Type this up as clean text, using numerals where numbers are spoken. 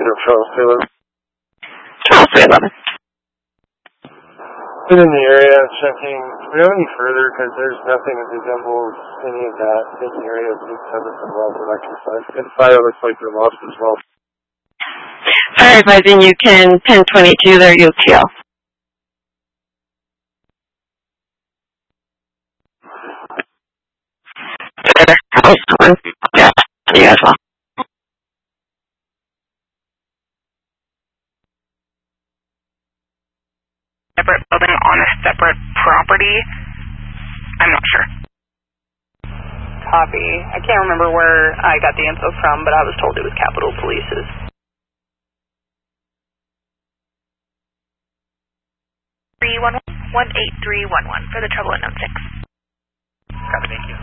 Charles 311. Charles 311. Been in the area checking. Do we have any further? Because there's nothing that resembles any of that in the area of being covered from well production side. And fire looks like they're lost as well. Fire advising you can 1022 their UTL. Yeah, you as well. Separate building on a separate property? I'm not sure. Copy. I can't remember where I got the info from, but I was told it was Capitol Police's. 18311 for the trouble unknown 6. Copy, thank you.